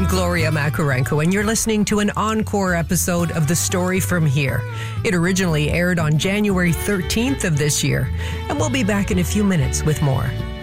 I'm Gloria Makurenko, and you're listening to an encore episode of The Story From Here. It originally aired on January 13th of this year, and we'll be back in a few minutes with more.